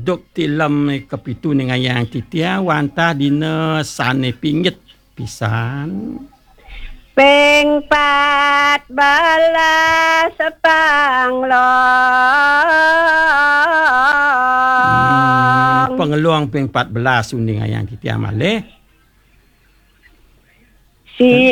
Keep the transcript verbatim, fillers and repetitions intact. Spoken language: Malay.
duk tilam kepitu dengan yang titia wantah dina sane pingit pisan. Peng pat balas panglong. Hmm, pengeluang peng empat belas uning ayang titia malih. Si